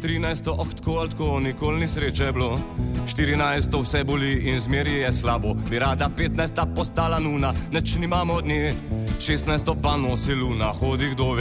13. Tako, nikoli ni sreče bilo. 14. vse boli in zmeri je slabo. Bi rada 15. postala nuna, neč nimamo od nje. 16. pa nosi luna, hodi kdo ve.